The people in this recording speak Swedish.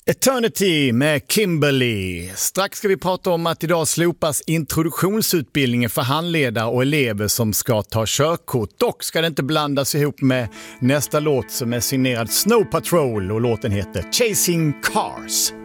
Eternity med Kimberly. Strax ska vi prata om att idag slopas introduktionsutbildningen för handledare och elever som ska ta körkort. Dock ska det inte blandas ihop med nästa låt som är signerad Snow Patrol och låten heter Chasing Cars.